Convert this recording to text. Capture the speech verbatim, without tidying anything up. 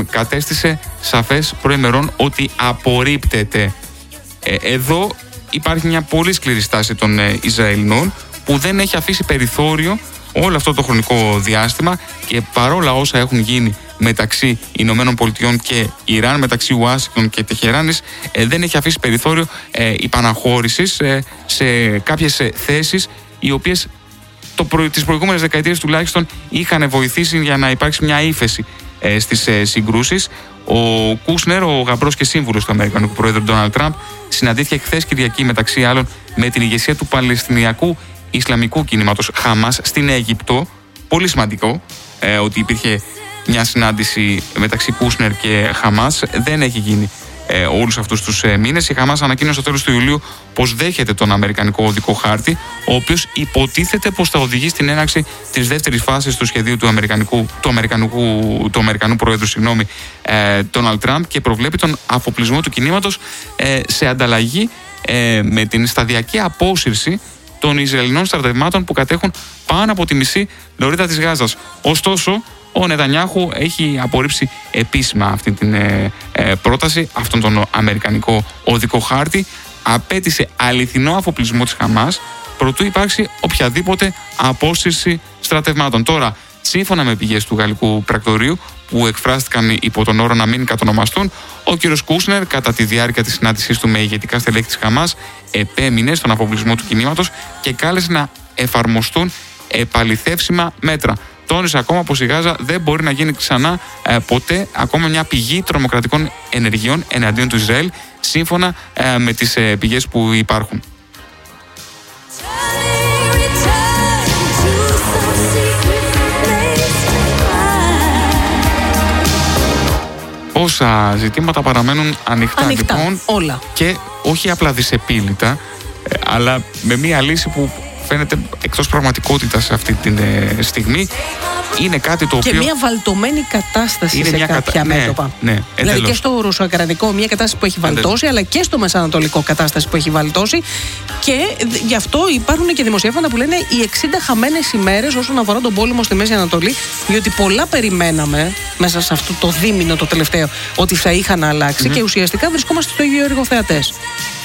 Ουάσιγκτον κατέστησε σαφές προημερών ότι απορρίπτεται. Ε, εδώ υπάρχει μια πολύ σκληρή στάση των ε, Ισραηλινών, που δεν έχει αφήσει περιθώριο όλο αυτό το χρονικό διάστημα, και παρόλα όσα έχουν γίνει μεταξύ Ηνωμένων Πολιτειών και Ιράν, μεταξύ Ουάσιγκτον και Τεχεράνης, ε, δεν έχει αφήσει περιθώριο ε, υπαναχώρησης ε, σε κάποιες ε, θέσεις οι οποίες το προ... τις προηγούμενες δεκαετίες τουλάχιστον είχαν βοηθήσει για να υπάρξει μια ύφεση ε, στις ε, συγκρούσεις. Ο Κούσνερ, ο γαμπρός και σύμβουλος του Αμερικανικού Πρόεδρου Ντόναλντ Τραμπ, συναντήθηκε χθες Κυριακή μεταξύ άλλων με την ηγεσία του Παλαιστινιακού Ισλαμικού κινήματος Χαμάς στην Αίγυπτο. Πολύ σημαντικό ε, ότι υπήρχε μια συνάντηση μεταξύ Κούσνερ και Χαμάς. Δεν έχει γίνει ε, όλους αυτούς τους ε, μήνες. Η Χαμάς ανακοίνωσε στο τέλος του Ιουλίου πως δέχεται τον Αμερικανικό οδικό χάρτη, ο οποίος υποτίθεται πως θα οδηγεί στην έναρξη της δεύτερης φάσης του σχεδίου του Αμερικανικού, του Αμερικανικού, του Αμερικανού Προέδρου, συγγνώμη, Ντόναλντ Τραμπ, και προβλέπει τον αφοπλισμό του κινήματος ε, σε ανταλλαγή ε, με την σταδιακή απόσυρση των Ισραηλινών στρατευμάτων που κατέχουν πάνω από τη μισή λωρίδα της Γάζας. Ωστόσο, ο Νετανιάχου έχει απορρίψει επίσημα αυτή την ε, ε, πρόταση, αυτόν τον αμερικανικό οδικό χάρτη. Απέτησε αληθινό αφοπλισμό της Χαμάς προτού υπάρξει οποιαδήποτε απόσυρση στρατευμάτων. Τώρα, σύμφωνα με πηγές του γαλλικού πρακτορείου που εκφράστηκαν υπό τον όρο να μην κατονομαστούν, ο κ. Κούσνερ κατά τη διάρκεια της συνάντησής του με ηγετικά στελέχη της Χαμάς επέμεινε στον αφοπλισμό του κινήματος και κάλεσε να εφαρμοστούν επαληθεύσιμα μέτρα. Τόνισε ακόμα πως η Γάζα δεν μπορεί να γίνει ξανά ε, ποτέ ακόμα μια πηγή τρομοκρατικών ενεργειών εναντίον του Ισραήλ, σύμφωνα ε, με τις ε, πηγές που υπάρχουν. Όσα ζητήματα παραμένουν ανοιχτά, ανοιχτά λοιπόν, όλα. Και όχι απλά δυσεπίλητα, ε, αλλά με μια λύση που φαίνεται εκτός πραγματικότητας αυτή τη ε, στιγμή. Είναι κάτι το και οποίο... μια βαλτωμένη κατάσταση είναι σε μια κάποια κατα... μέτωπα. Ναι, ναι, δηλαδή και στο ρωσοακρανικό μια κατάσταση που έχει βαλτώσει, αλλά και στο μεσανατολικό κατάσταση που έχει βαλτώσει. Και γι' αυτό υπάρχουν και δημοσιεύματα που λένε οι εξήντα χαμένες ημέρες όσον αφορά τον πόλεμο στη Μέση Ανατολή, διότι πολλά περιμέναμε μέσα σε αυτό το δίμηνο το τελευταίο ότι θα είχαν αλλάξει, mm-hmm. και ουσιαστικά βρισκόμαστε στο ίδιο έργο θεατές.